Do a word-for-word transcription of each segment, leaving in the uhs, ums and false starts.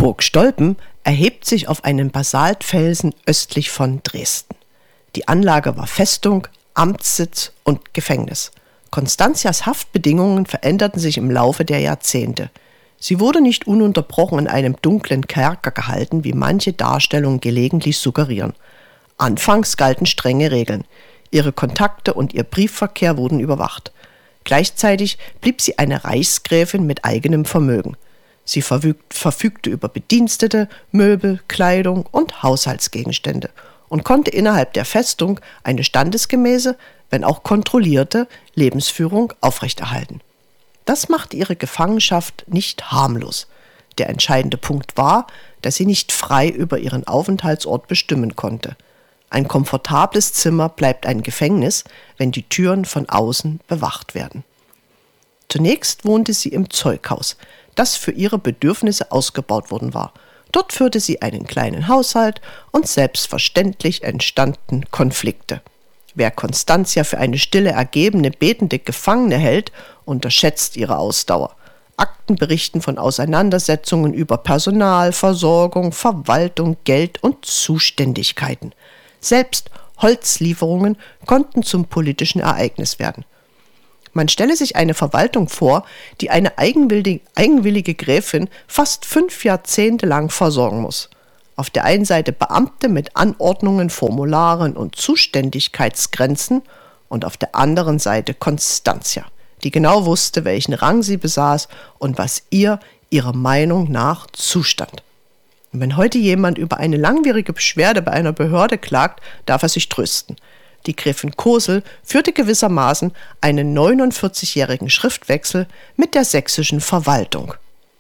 Burg Stolpen erhebt sich auf einem Basaltfelsen östlich von Dresden. Die Anlage war Festung, Amtssitz und Gefängnis. Constantias Haftbedingungen veränderten sich im Laufe der Jahrzehnte. Sie wurde nicht ununterbrochen in einem dunklen Kerker gehalten, wie manche Darstellungen gelegentlich suggerieren. Anfangs galten strenge Regeln. Ihre Kontakte und ihr Briefverkehr wurden überwacht. Gleichzeitig blieb sie eine Reichsgräfin mit eigenem Vermögen. Sie verfügt, verfügte über Bedienstete, Möbel, Kleidung und Haushaltsgegenstände und konnte innerhalb der Festung eine standesgemäße, wenn auch kontrollierte Lebensführung aufrechterhalten. Das machte ihre Gefangenschaft nicht harmlos. Der entscheidende Punkt war, dass sie nicht frei über ihren Aufenthaltsort bestimmen konnte. Ein komfortables Zimmer bleibt ein Gefängnis, wenn die Türen von außen bewacht werden. Zunächst wohnte sie im Zeughaus, das für ihre Bedürfnisse ausgebaut worden war. Dort führte sie einen kleinen Haushalt und selbstverständlich entstanden Konflikte. Wer Constantia für eine stille, ergebene, betende Gefangene hält, unterschätzt ihre Ausdauer. Akten berichten von Auseinandersetzungen über Personal, Versorgung, Verwaltung, Geld und Zuständigkeiten. Selbst Holzlieferungen konnten zum politischen Ereignis werden. Man stelle sich eine Verwaltung vor, die eine eigenwillige, eigenwillige Gräfin fast fünf Jahrzehnte lang versorgen muss. Auf der einen Seite Beamte mit Anordnungen, Formularen und Zuständigkeitsgrenzen und auf der anderen Seite Constantia, die genau wusste, welchen Rang sie besaß und was ihr, ihrer Meinung nach, zustand. Und wenn heute jemand über eine langwierige Beschwerde bei einer Behörde klagt, darf er sich trösten. Die Gräfin Cosel führte gewissermaßen einen neunundvierzigjährigen Schriftwechsel mit der sächsischen Verwaltung.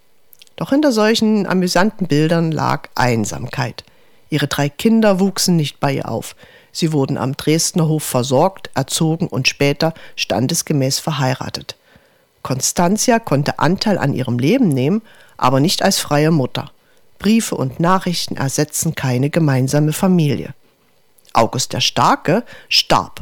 Doch hinter solchen amüsanten Bildern lag Einsamkeit. Ihre drei Kinder wuchsen nicht bei ihr auf. Sie wurden am Dresdner Hof versorgt, erzogen und später standesgemäß verheiratet. Constantia konnte Anteil an ihrem Leben nehmen, aber nicht als freie Mutter. Briefe und Nachrichten ersetzen keine gemeinsame Familie. August der Starke starb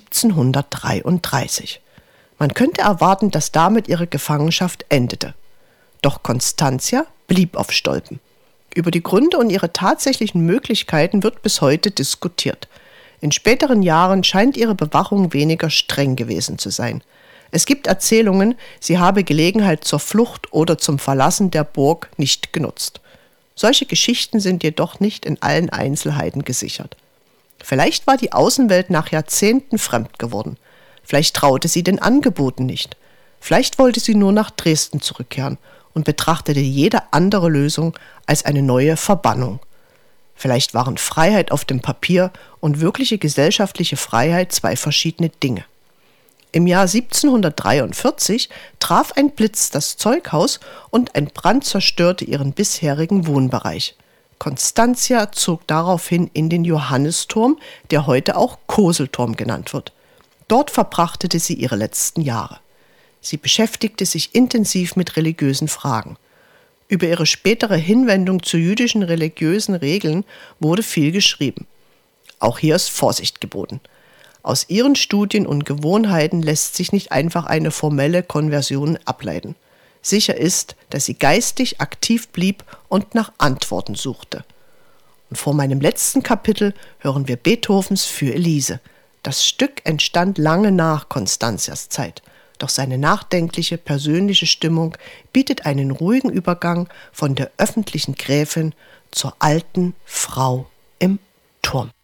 siebzehnhundertdreiunddreißig. Man könnte erwarten, dass damit ihre Gefangenschaft endete. Doch Constantia blieb auf Stolpen. Über die Gründe und ihre tatsächlichen Möglichkeiten wird bis heute diskutiert. In späteren Jahren scheint ihre Bewachung weniger streng gewesen zu sein. Es gibt Erzählungen, sie habe Gelegenheit zur Flucht oder zum Verlassen der Burg nicht genutzt. Solche Geschichten sind jedoch nicht in allen Einzelheiten gesichert. Vielleicht war die Außenwelt nach Jahrzehnten fremd geworden. Vielleicht traute sie den Angeboten nicht. Vielleicht wollte sie nur nach Dresden zurückkehren und betrachtete jede andere Lösung als eine neue Verbannung. Vielleicht waren Freiheit auf dem Papier und wirkliche gesellschaftliche Freiheit zwei verschiedene Dinge. Im Jahr siebzehnhundertdreiundvierzig traf ein Blitz das Zeughaus und ein Brand zerstörte ihren bisherigen Wohnbereich. Constantia zog daraufhin in den Johannisturm, der heute auch Koselturm genannt wird. Dort verbrachte sie ihre letzten Jahre. Sie beschäftigte sich intensiv mit religiösen Fragen. Über ihre spätere Hinwendung zu jüdischen religiösen Regeln wurde viel geschrieben. Auch hier ist Vorsicht geboten. Aus ihren Studien und Gewohnheiten lässt sich nicht einfach eine formelle Konversion ableiten. Sicher ist, dass sie geistig aktiv blieb und nach Antworten suchte. Und vor meinem letzten Kapitel hören wir Beethovens Für Elise. Das Stück entstand lange nach Constantias Zeit, doch seine nachdenkliche, persönliche Stimmung bietet einen ruhigen Übergang von der öffentlichen Gräfin zur alten Frau im Turm.